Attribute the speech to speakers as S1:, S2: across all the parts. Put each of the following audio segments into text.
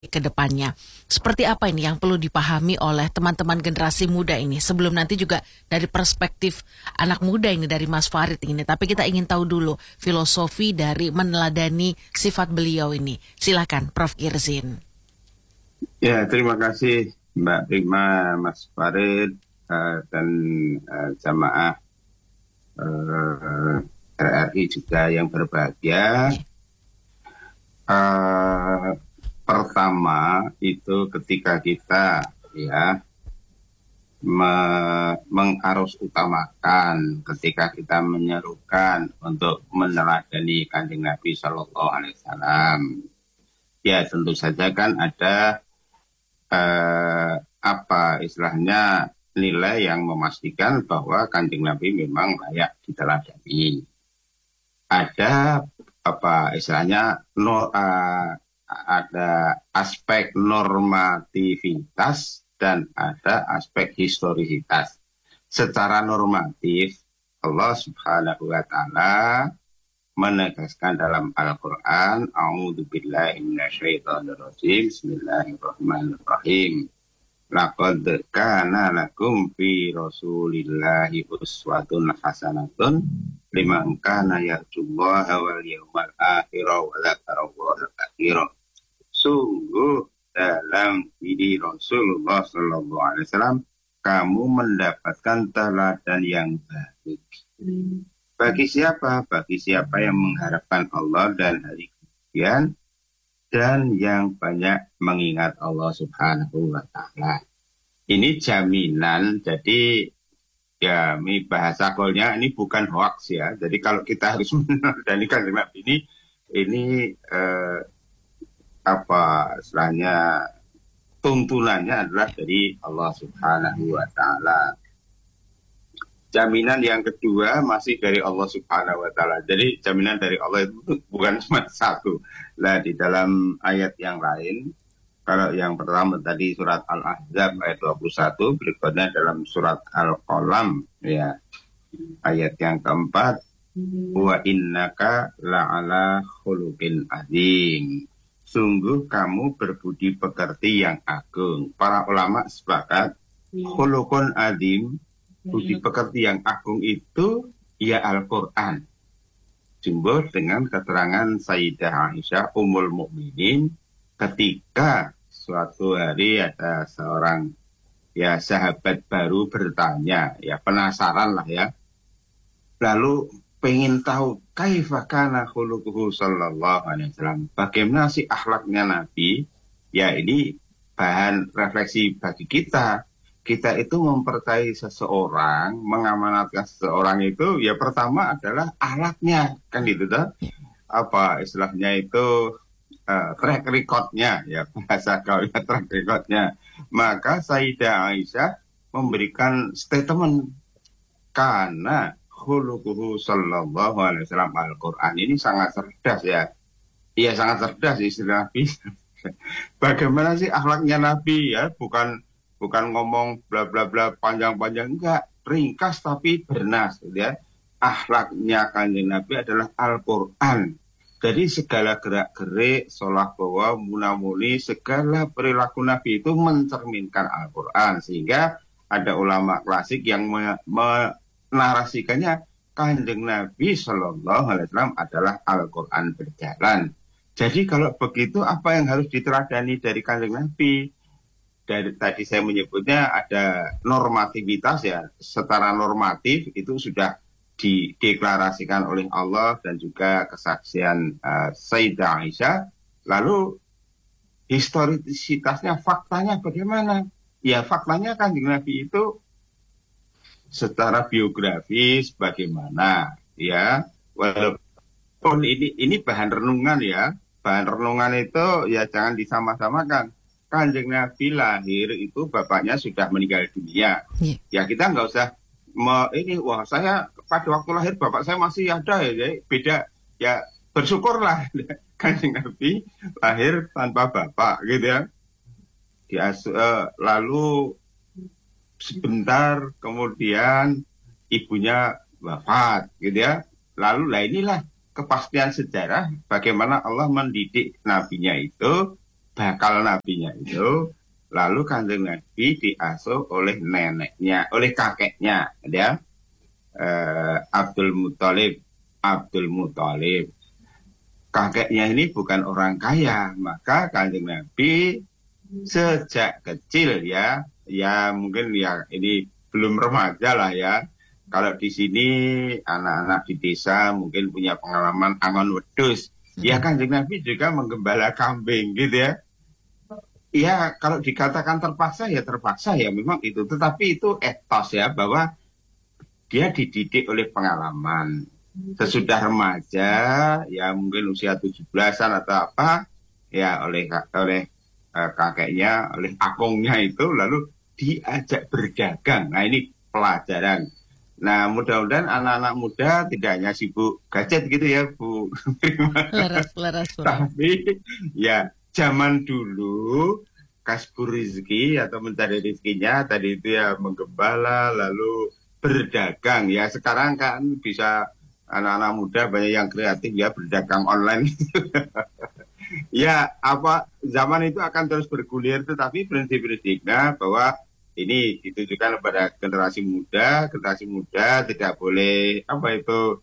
S1: ke depannya. Seperti apa ini yang perlu dipahami oleh teman-teman generasi muda ini? Sebelum nanti juga dari perspektif anak muda ini, dari Mas Farid ini. Tapi kita ingin tahu dulu filosofi dari meneladani sifat beliau ini. Silakan Prof. Girzin.
S2: Ya, terima kasih Mbak Prima, Mas Farid, dan jamaah RRI juga yang berbahagia. Pertama itu ketika kita mengarus utamakan ketika kita menyerukan untuk meneladani Kanjeng Nabi Sallallahu Alaihi Wasallam. Ya tentu saja kan ada istilahnya nilai yang memastikan bahwa Kanjeng Nabi memang layak diteladani. Ada istilahnya ada aspek normativitas dan ada aspek historisitas. Secara normatif, Allah Subhanahu wa Ta'ala menegaskan dalam Al-Quran, A'udzubillahi minasyaitonirrajim, Bismillahirrahmanirrahim. Laqad kana lakum fi Rasulillahi uswatun hasanatun liman kana yarjullaha wal yawmal akhir wa dzakarallaha katsiran. Sungguh dalam diri Rasulullah Sallallahu Alaihi Wasallam kamu mendapatkan teladan yang baik. Bagi siapa? Bagi siapa yang mengharapkan Allah dan hari kemudian dan yang banyak mengingat Allah Subhanahu wa Ta'ala. Ini jaminan, jadi ya bahasa golnya ini bukan hoax ya. Jadi kalau kita harus meneladani Kanjeng Nabi ini istilahnya tuntunannya adalah dari Allah Subhanahu wa Ta'ala. Jaminan yang kedua masih dari Allah Subhanahu wa Ta'ala. Jadi jaminan dari Allah itu bukan cuma satu. Nah, di dalam ayat yang lain, kalau yang pertama tadi surat Al-Ahzab ayat 21, berikutnya dalam surat Al-Qalam ya. Ayat yang keempat, wa innaka la'ala khuluqin azim. Sungguh kamu berbudi pekerti yang agung. Para ulama sepakat khuluqun azim, budi pekerti yang agung itu ya Al-Quran. Jumbo dengan keterangan Sayyidah Aisyah Ummul Mukminin ketika suatu hari ada seorang sahabat baru bertanya, penasaran lah ya. Lalu pengen tahu kaifa kana khuluquhu sallallahu alaihi wasallam. Bagaimana sih akhlaknya Nabi? Ya ini bahan refleksi bagi kita. Kita itu mempercayai seseorang, mengamanatkan seseorang itu, ya pertama adalah akhlaknya, kan gitu dah. Istilahnya itu track recordnya, ya bahasa gaulnya track recordnya. Maka Sayyidah Aisyah memberikan statement karena khuluquhu sallallahu alaihi wasallam Al-Quran ini sangat cerdas ya. Iya sangat cerdas istilah Nabi. Bagaimana sih akhlaknya Nabi ya, bukan ngomong bla bla bla panjang-panjang, enggak, ringkas tapi bernas ya. Akhlaknya Kanjeng Nabi adalah Al-Qur'an. Jadi segala gerak-gerik, sholat bawa, munamuni, segala perilaku Nabi itu mencerminkan Al-Qur'an, sehingga ada ulama klasik yang menarasikannya Kanjeng Nabi Sallallahu Alaihi Wasallam adalah Al-Qur'an berjalan. Jadi kalau begitu apa yang harus diteladani dari Kanjeng Nabi? Dari tadi saya menyebutnya ada normativitas ya, secara normatif itu sudah dideklarasikan oleh Allah dan juga kesaksian Sayyidah Aisyah. Lalu historisitasnya, faktanya bagaimana? Ya faktanya Kanjeng Nabi itu secara biografis bagaimana ya, walaupun ini bahan renungan ya, bahan renungan itu ya jangan disama-samakan. Kanjeng Nabi lahir itu bapaknya sudah meninggal dunia. Ya kita nggak usah saya pada waktu lahir bapak saya masih ada ya, jadi beda ya, bersyukurlah Kanjeng Nabi lahir tanpa bapak gitu ya. Lalu sebentar kemudian ibunya wafat gitu ya. Lalu inilah kepastian sejarah bagaimana Allah mendidik nabinya itu bakal nabinya itu, lalu Kanjeng Nabi diasuh oleh neneknya, oleh kakeknya, ya, Abdul Muthalib. Kakeknya ini bukan orang kaya, maka Kanjeng Nabi sejak kecil ya mungkin ya ini belum remaja lah ya. Kalau di sini anak-anak di desa mungkin punya pengalaman angon wedhus. Ya Kanjeng Nabi juga menggembala kambing gitu ya. Ya kalau dikatakan terpaksa ya memang itu. Tetapi itu etos ya bahwa dia dididik oleh pengalaman. Sesudah remaja ya mungkin usia 17-an atau apa ya oleh kakeknya, oleh akongnya itu lalu diajak berdagang. Nah ini pelajaran. Nah mudah-mudahan anak-anak muda tidak hanya sibuk gadget gitu ya Bu.
S1: Laras.
S2: Tapi ya zaman dulu kasbur rezeki atau mencari rezekinya tadi itu ya menggembala lalu berdagang. Ya sekarang kan bisa anak-anak muda banyak yang kreatif ya berdagang online. Ya, apa zaman itu akan terus bergulir, tetapi prinsip-prinsipnya bahwa ini ditujukan kepada generasi muda tidak boleh apa itu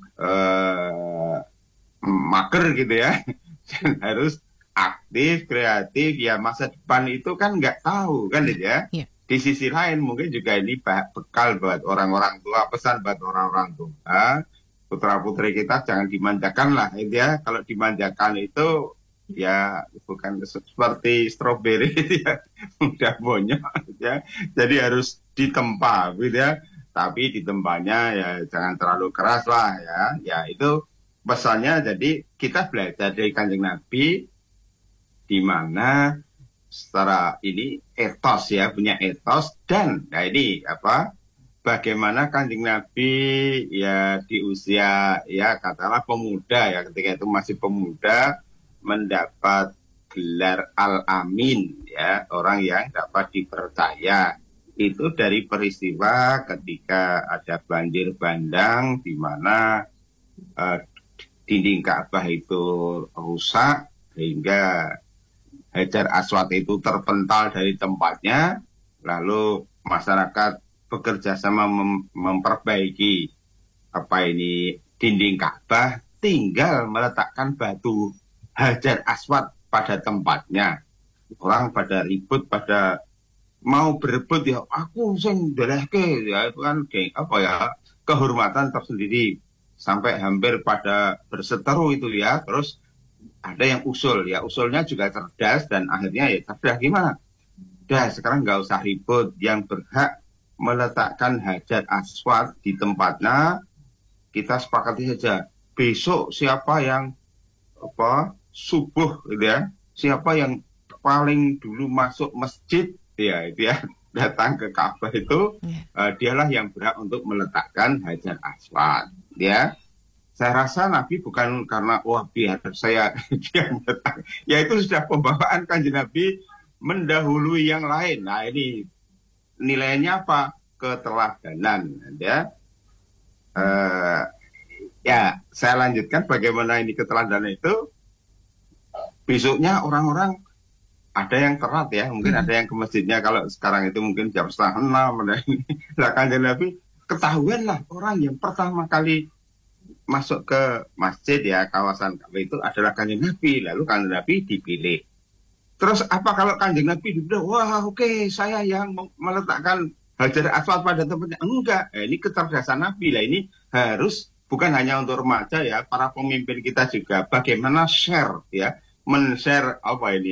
S2: mager gitu ya, harus aktif, kreatif. Ya masa depan itu kan nggak tahu kan gitu ya.
S1: Yeah.
S2: Di sisi lain mungkin juga ini bekal buat orang-orang tua, pesan buat orang-orang tua. Putra-putri kita jangan dimanjakan lah gitu ya. Kalau dimanjakan itu ya bukan seperti stroberi ya udah bonyok ya, jadi harus ditempa gitu ya, tapi ditempanya ya jangan terlalu keras lah ya itu pesannya. Jadi kita belajar dari Kanjeng Nabi di mana secara ini etos ya, punya etos. Dan nah ini apa bagaimana Kanjeng Nabi ya di usia ya katakanlah pemuda ya, ketika itu masih pemuda mendapat gelar Al-Amin ya, orang yang dapat dipercaya. Itu dari peristiwa ketika ada banjir bandang di mana dinding Ka'bah itu rusak sehingga Hajar Aswad itu terpental dari tempatnya, lalu masyarakat bekerja sama memperbaiki dinding Ka'bah, tinggal meletakkan batu Hajar Aswad pada tempatnya. Orang pada ribut, pada mau berebut ya, aku sing ndelehke ya, itu kan kehormatan tersendiri, sampai hampir pada berseteru itu ya. Terus ada yang usul ya, usulnya juga cerdas dan akhirnya ya cerdas gimana? Dah sekarang nggak usah ribut, yang berhak meletakkan Hajar Aswad di tempatnya kita sepakati saja. Besok siapa yang subuh gitu ya, siapa yang paling dulu masuk masjid ya itu ya datang ke Ka'bah itu dialah yang berhak untuk meletakkan Hajar Aswad ya. Saya rasa Nabi bukan karena biar saya dia meletak, ya itu sudah pembawaan Kanjeng Nabi mendahului yang lain. Nah ini nilainya apa? Keteladanan ya. Ya saya lanjutkan bagaimana ini keteladanan itu. Besoknya orang-orang ada yang terat ya, mungkin ada yang ke masjidnya kalau sekarang itu mungkin jam 5:30. Lah Kanjeng Nabi ketahuan lah orang yang pertama kali masuk ke masjid ya, kawasan Ka'bah itu adalah Kanjeng Nabi. Lalu Kanjeng Nabi dipilih. Terus apa kalau Kanjeng Nabi dibilang, wah oke, saya yang meletakkan Hajar Aswad pada tempatnya? Enggak, ini kecerdasan Nabi lah. Ini harus bukan hanya untuk remaja ya, para pemimpin kita juga bagaimana share ya, men-share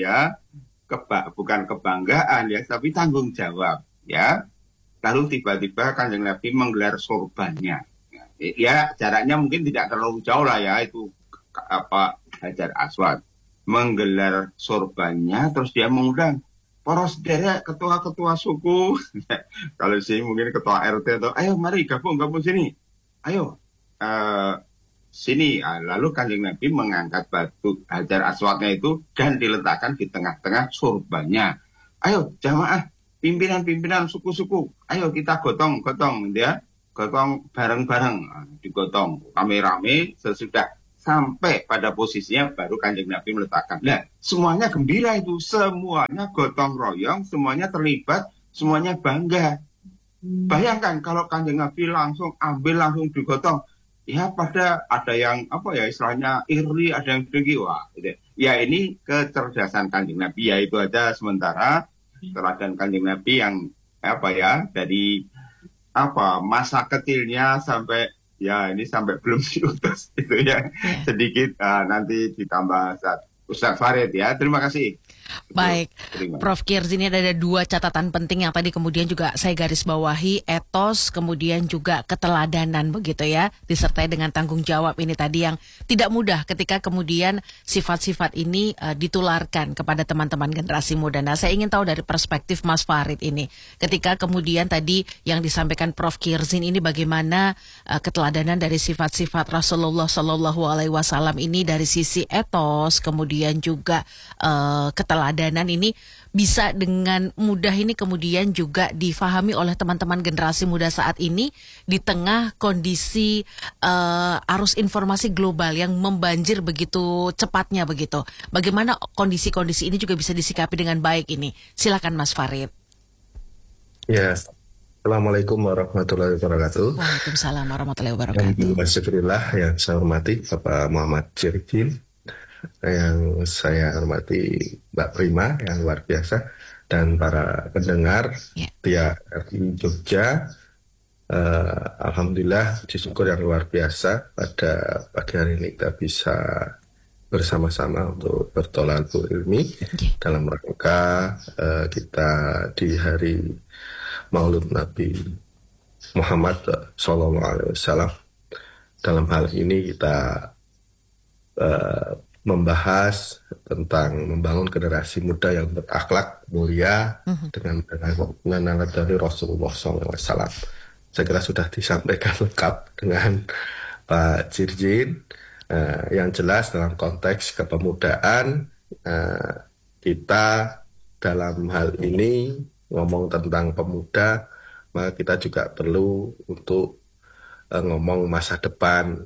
S2: bukan kebanggaan ya, tapi tanggung jawab ya. Lalu tiba-tiba Kanjeng Nabi menggelar sorbannya. Ya jaraknya mungkin tidak terlalu jauh lah ya, itu Hajar Aswad. Menggelar sorbannya, terus dia mengundang para sederek, ketua-ketua suku. Kalau sih mungkin ketua RT atau ayo mari gabung sini. Ayo sini. Lalu Kanjeng Nabi mengangkat batu Hajar Aswadnya itu dan diletakkan di tengah-tengah sorbannya. Ayo jamaah, pimpinan suku-suku, ayo kita gotong ya, gotong bareng-bareng, digotong rame-rame. Sesudah sampai pada posisinya baru Kanjeng Nabi meletakkan. Nah, semuanya gembira itu, semuanya gotong royong, semuanya terlibat, semuanya bangga. Bayangkan kalau Kanjeng Nabi langsung ambil, langsung digotong, ya pada ada yang apa ya istilahnya iri, ada yang dengki, wah, gitu. Ya ini kecerdasan Kanjeng Nabi, ya itu aja sementara teladan Kanjeng Nabi yang apa ya dari apa masa kecilnya sampai ya ini sampai belum diutus itu ya sedikit nanti ditambah Ustaz Farid ya. Terima kasih.
S1: Baik, Prof. Kirzi, ini ada dua catatan penting yang tadi kemudian juga saya garis bawahi, etos, kemudian juga keteladanan begitu ya, disertai dengan tanggung jawab ini tadi yang tidak mudah ketika kemudian sifat-sifat ini ditularkan kepada teman-teman generasi muda. Nah, saya ingin tahu dari perspektif Mas Farid ini, ketika kemudian tadi yang disampaikan Prof. Kirzin ini bagaimana keteladanan dari sifat-sifat Rasulullah Shallallahu Alaihi Wasallam ini dari sisi etos, kemudian juga keteladanan ini bisa dengan mudah ini kemudian juga difahami oleh teman-teman generasi muda saat ini di tengah kondisi arus informasi global yang membanjir begitu cepatnya begitu. Bagaimana kondisi-kondisi ini juga bisa disikapi dengan baik ini? Silakan Mas Farid.
S3: Ya, Assalamualaikum warahmatullahi wabarakatuh.
S1: Waalaikumsalam warahmatullahi wabarakatuh.
S3: Alhamdulillah yang saya hormati Bapak Muhammad Jirkin, yang saya hormati Mbak Prima yang luar biasa, dan para pendengar via RI Jogja. Alhamdulillah, puji syukur yang luar biasa pada pagi hari ini kita bisa bersama-sama untuk bertolak ilmi dalam rangka kita di hari Maulid Nabi Muhammad SAW. Dalam hal ini kita membahas tentang membangun generasi muda yang berakhlak mulia dengan mengenal dari Rasulullah SAW. Saya kira sudah disampaikan lengkap dengan Pak Jirjin. Yang jelas dalam konteks kepemudaan, kita dalam hal ini ngomong tentang pemuda, maka kita juga perlu untuk ngomong masa depan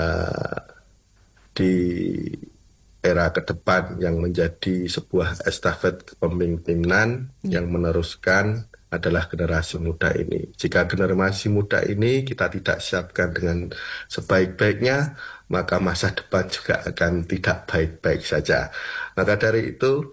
S3: di era ke depan yang menjadi sebuah estafet kepemimpinan yang meneruskan adalah generasi muda ini. Jika generasi muda ini kita tidak siapkan dengan sebaik-baiknya, maka masa depan juga akan tidak baik-baik saja. Maka dari itu,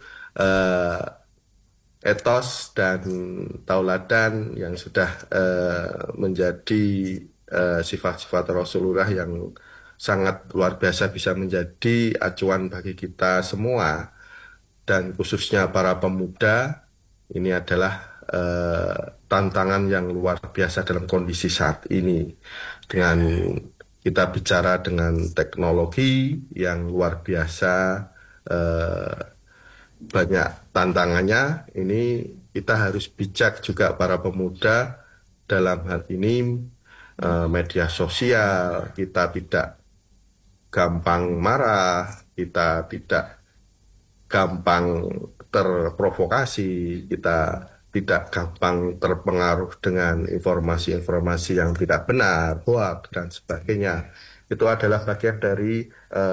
S3: etos dan tauladan yang sudah menjadi sifat-sifat Rasulullah yang sangat luar biasa bisa menjadi acuan bagi kita semua, dan khususnya para pemuda. Ini adalah tantangan yang luar biasa dalam kondisi saat ini. Dengan kita bicara dengan teknologi yang luar biasa, banyak tantangannya. Ini kita harus bijak juga para pemuda dalam hal ini. Media sosial, kita tidak gampang marah, kita tidak gampang terprovokasi, kita tidak gampang terpengaruh dengan informasi-informasi yang tidak benar, hoax dan sebagainya. Itu adalah bagian dari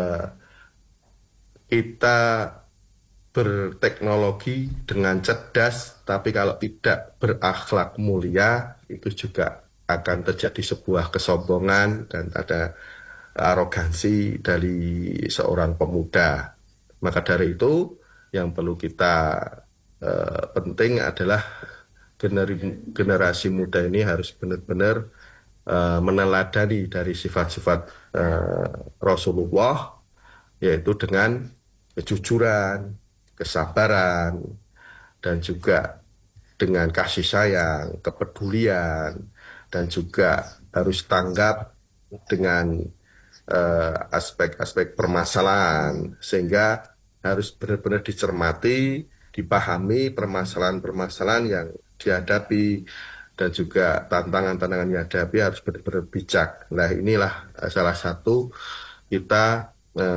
S3: kita berteknologi dengan cerdas, tapi kalau tidak berakhlak mulia, itu juga akan terjadi sebuah kesombongan dan ada arogansi dari seorang pemuda. Maka dari itu yang perlu kita penting adalah generasi muda ini harus benar-benar meneladani dari sifat-sifat Rasulullah, yaitu dengan kejujuran, kesabaran, dan juga dengan kasih sayang, kepedulian, dan juga harus tanggap dengan aspek-aspek permasalahan, sehingga harus benar-benar dicermati, dipahami permasalahan-permasalahan yang dihadapi, dan juga tantangan-tantangan yang dihadapi harus benar-benar bijak. Nah, inilah salah satu kita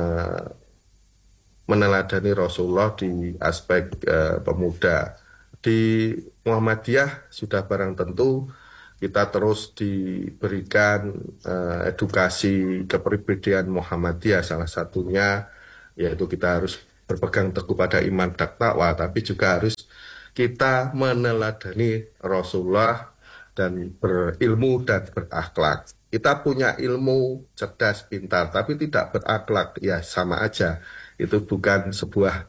S3: meneladani Rasulullah di aspek pemuda. Di Muhammadiyah sudah barang tentu kita terus diberikan edukasi kepribadian Muhammadiyah, salah satunya yaitu kita harus berpegang teguh pada iman dan takwa, tapi juga harus kita meneladani Rasulullah dan berilmu dan berakhlak. Kita punya ilmu, cerdas, pintar, tapi tidak berakhlak, ya sama aja. Itu bukan sebuah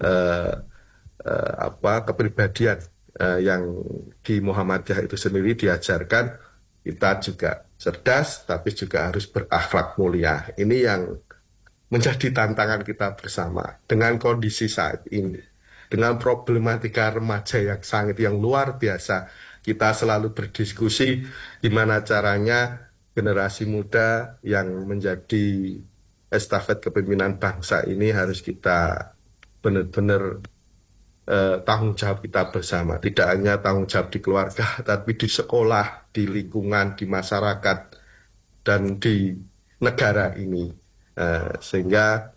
S3: kepribadian yang di Muhammadiyah itu sendiri diajarkan. Kita juga cerdas, tapi juga harus berakhlak mulia. Ini yang menjadi tantangan kita bersama dengan kondisi saat ini, dengan problematika remaja yang luar biasa. Kita selalu berdiskusi gimana caranya generasi muda yang menjadi estafet kepemimpinan bangsa ini harus kita benar-benar tanggung jawab kita bersama. Tidak hanya tanggung jawab di keluarga, tapi di sekolah, di lingkungan, di masyarakat, dan di negara ini. Sehingga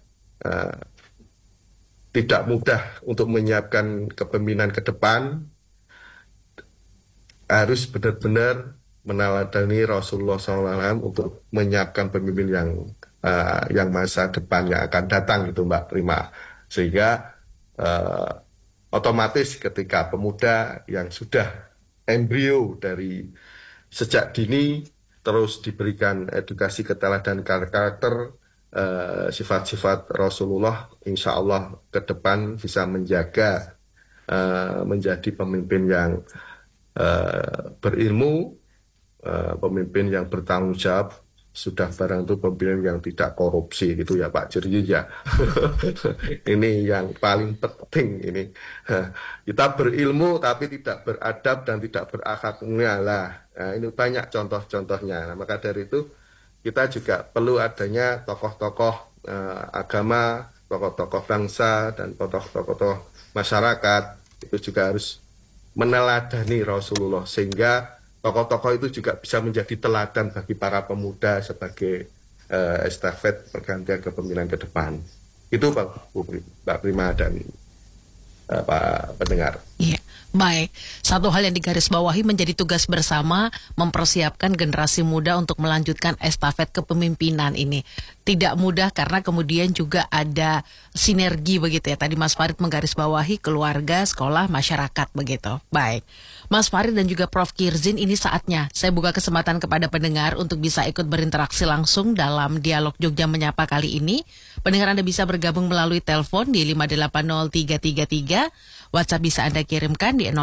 S3: tidak mudah untuk menyiapkan kepemimpinan ke depan. Harus benar-benar meneladani Rasulullah SAW untuk menyiapkan pemimpin yang masa depan yang akan datang, gitu Mbak Prima. Sehingga otomatis ketika pemuda yang sudah embrio dari sejak dini terus diberikan edukasi keteladanan karakter, sifat-sifat Rasulullah, insya Allah ke depan bisa menjaga menjadi pemimpin yang berilmu, pemimpin yang bertanggung jawab, sudah barang itu pemimpin yang tidak korupsi, gitu ya Pak Jerry ya. Ini yang paling penting ini. Kita berilmu tapi tidak beradab dan tidak berakhlak mulia lah. Nah, ini banyak contoh-contohnya. Nah, maka dari itu kita juga perlu adanya tokoh-tokoh agama, tokoh-tokoh bangsa, dan tokoh-tokoh masyarakat. Itu juga harus meneladani Rasulullah, sehingga tokoh-tokoh itu juga bisa menjadi teladan bagi para pemuda sebagai estafet pergantian kepemimpinan ke depan. Itu Mbak Prima dan Pak pendengar.
S1: Iya. Baik, satu hal yang digarisbawahi menjadi tugas bersama mempersiapkan generasi muda untuk melanjutkan estafet kepemimpinan ini. Tidak mudah karena kemudian juga ada sinergi begitu ya. Tadi Mas Farid menggarisbawahi keluarga, sekolah, masyarakat begitu. Baik, Mas Farid dan juga Prof. Kirzin, ini saatnya saya buka kesempatan kepada pendengar untuk bisa ikut berinteraksi langsung dalam dialog Jogja Menyapa kali ini. Pendengar Anda bisa bergabung melalui telepon di 5803333. WhatsApp bisa Anda kirimkan di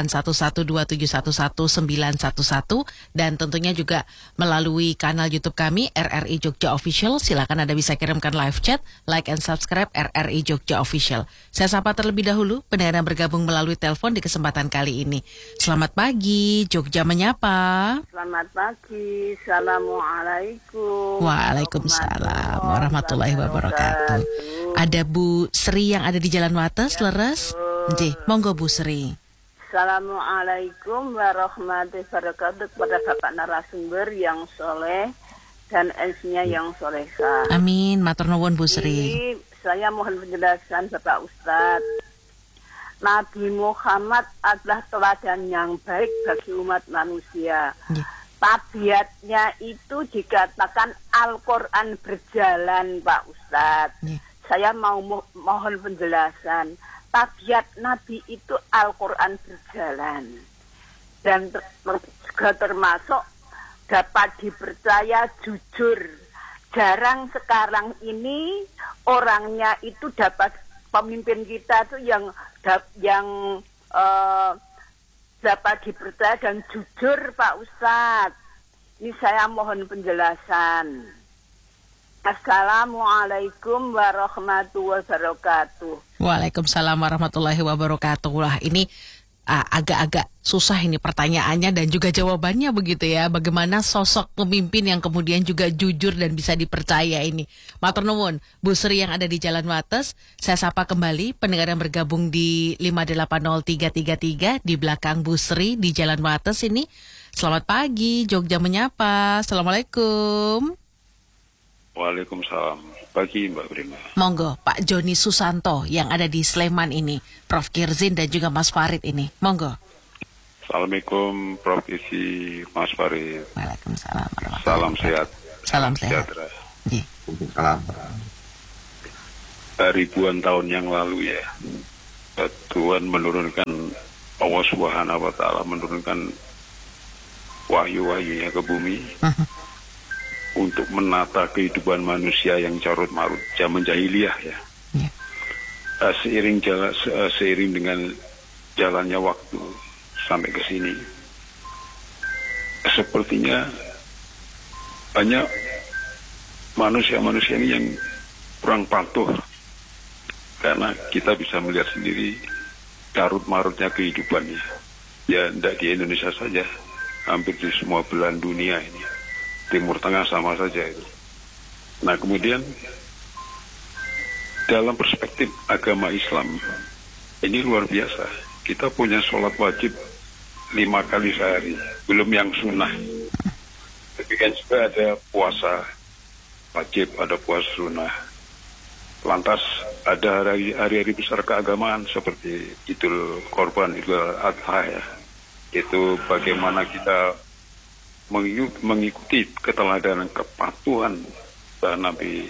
S1: 0811271111 dan tentunya juga melalui kanal YouTube kami RRI Jogja Official. Silakan Anda bisa kirimkan live chat, like and subscribe RRI Jogja Official. Saya sapa terlebih dahulu pendengar yang bergabung melalui telepon di kesempatan kali ini. Selamat pagi, Jogja Menyapa.
S4: Selamat pagi, Assalamualaikum.
S1: Waalaikumsalam warahmatullahi wabarakatuh. Ada Bu Sri yang ada di Jalan Wates, Leres. Nggih, monggo Bu Sri.
S4: Assalamualaikum warahmatullahi wabarakatuh kepada Bapak narasumber yang soleh dan MC-nya yang solehah.
S1: Amin, matur nuwun Bu Sri.
S4: Jadi, saya mohon penjelasan Bapak Ustadz. Nabi Muhammad adalah teladan yang baik bagi umat manusia. Tabiatnya itu dikatakan Al-Quran berjalan, Pak Ustadz. Saya mohon penjelasan. Tabiat Nabi itu Al-Quran berjalan. Dan juga termasuk dapat dipercaya jujur. Jarang sekarang ini orangnya itu dapat, pemimpin kita itu yang dapat dipercaya dan jujur, Pak Ustadz. Ini saya mohon penjelasan. Assalamualaikum warahmatullahi wabarakatuh.
S1: Waalaikumsalam warahmatullahi wabarakatuh. Wah, ini agak-agak susah ini pertanyaannya dan juga jawabannya begitu ya. Bagaimana sosok pemimpin yang kemudian juga jujur dan bisa dipercaya ini. Matur nuwun, Bu Sri yang ada di Jalan Wates. Saya sapa kembali pendengar yang bergabung di 5803333 di belakang Bu Sri di Jalan Wates ini. Selamat pagi, Jogja Menyapa. Assalamualaikum.
S5: Waalaikumsalam. Pagi Mbak Prima.
S1: Monggo Pak Joni Susanto yang ada di Sleman ini, Prof. Kirzin dan juga Mas Farid ini. Monggo.
S5: Assalamualaikum Prof. Isi, Mas Farid.
S1: Waalaikumsalam.
S5: Salam sehat.
S1: Salam sehat.
S5: Sejahtera.
S1: Nggih.
S3: Salam.
S5: Ribuan tahun yang lalu ya, Tuhan menurunkan, Allah Subhanahu wa Ta'ala menurunkan wahyu-wahyunya ke bumi untuk menata kehidupan manusia yang carut marut zaman jahiliyah ya.
S1: Yeah.
S5: Seiring dengan jalannya waktu sampai ke sini, sepertinya banyak manusia-manusia ini yang kurang patuh, karena kita bisa melihat sendiri carut marutnya kehidupannya. Ya, tidak di Indonesia saja, hampir di semua belahan dunia ini. Timur Tengah sama saja itu. Nah, kemudian dalam perspektif agama Islam, ini luar biasa. Kita punya sholat wajib 5 kali sehari, belum yang sunnah. Tapi kan juga ada puasa wajib, ada puasa sunnah. Lantas ada hari-hari besar keagamaan seperti Idul Korban, Idul Adha ya. Itu bagaimana kita mengikuti keteladanan kepatuhan Nabi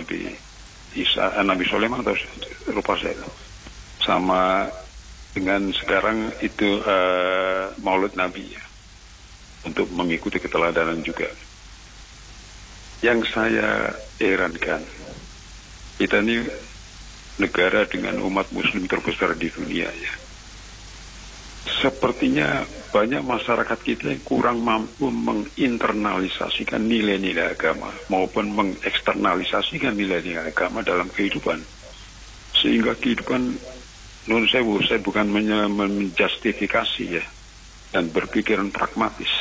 S5: Sulaiman atau lupa saya, sama dengan sekarang itu Maulid Nabi ya, untuk mengikuti keteladanan juga. Yang saya herankan, kita ini negara dengan umat muslim terbesar di dunia ya. Sepertinya banyak masyarakat kita yang kurang mampu menginternalisasikan nilai-nilai agama maupun mengeksternalisasikan nilai-nilai agama dalam kehidupan. Sehingga kehidupan, saya bukan menjustifikasi ya, dan berpikiran pragmatis.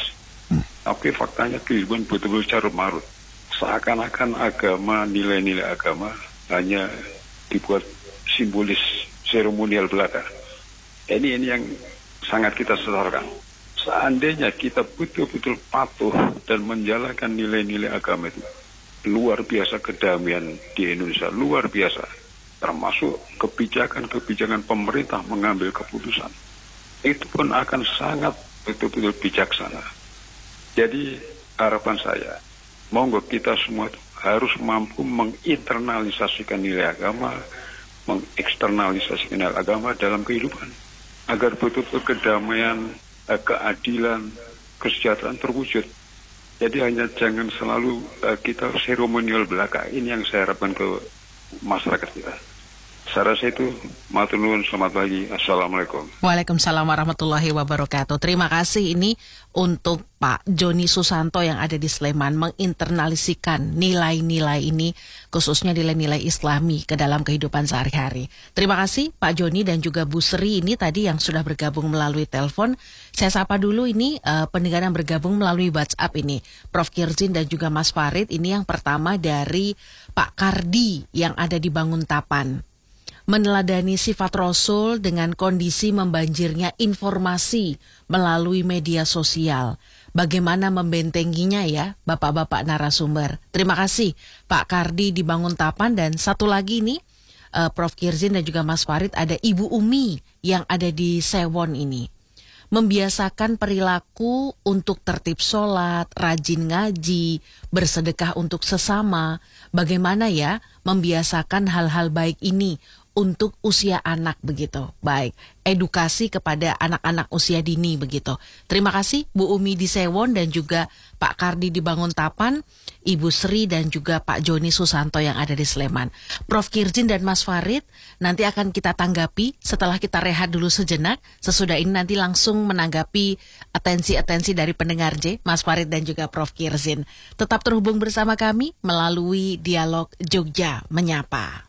S5: Tapi faktanya kehidupan betul-betul carut marut. Seakan-akan agama, nilai-nilai agama hanya dibuat simbolis seremonial belaka. Ini yang sangat kita sesalkan. Seandainya kita betul-betul patuh dan menjalankan nilai-nilai agama itu, luar biasa kedamaian di Indonesia, luar biasa. Termasuk kebijakan-kebijakan pemerintah mengambil keputusan. Itu pun akan sangat betul-betul bijaksana. Jadi harapan saya, monggo kita semua harus mampu menginternalisasikan nilai agama, mengeksternalisasikan nilai agama dalam kehidupan, agar betul-betul kedamaian, keadilan, kesejahteraan terwujud. Jadi hanya jangan selalu kita seremonial belaka. Ini yang saya harapkan ke masyarakat kita. Saya rasa itu. Matur nuwun, selamat pagi. Assalamualaikum.
S1: Waalaikumsalam warahmatullahi wabarakatuh. Terima kasih ini untuk Pak Joni Susanto yang ada di Sleman, menginternalisikan nilai-nilai ini, khususnya nilai-nilai Islami ke dalam kehidupan sehari-hari. Terima kasih Pak Joni dan juga Bu Sri ini tadi yang sudah bergabung melalui telepon. Saya sapa dulu ini pendengar yang bergabung melalui WhatsApp ini, Prof. Kirzin dan juga Mas Farid. Ini yang pertama dari Pak Kardi yang ada di Banguntapan. Meneladani sifat Rasul dengan kondisi membanjirnya informasi melalui media sosial. Bagaimana membentenginya ya, Bapak-Bapak narasumber. Terima kasih Pak Kardi di Banguntapan. Dan satu lagi nih, Prof. Kirzin dan juga Mas Farid, ada Ibu Umi yang ada di Sewon ini. Membiasakan perilaku untuk tertib sholat, rajin ngaji, bersedekah untuk sesama. Bagaimana ya membiasakan hal-hal baik ini untuk usia anak begitu. Baik, edukasi kepada anak-anak usia dini begitu. Terima kasih Bu Umi di Sewon dan juga Pak Kardi di Banguntapan, Ibu Sri dan juga Pak Joni Susanto yang ada di Sleman. Prof. Kirzin dan Mas Farid nanti akan kita tanggapi setelah kita rehat dulu sejenak. Sesudah ini nanti langsung menanggapi atensi-atensi dari pendengar J, Mas Farid dan juga Prof. Kirzin. Tetap terhubung bersama kami melalui Dialog Jogja Menyapa.